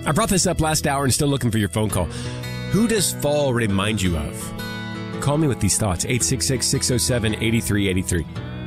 I brought this up last hour and still looking for your phone call. Who does fall remind you of? Call me with these thoughts, 866-607-8383.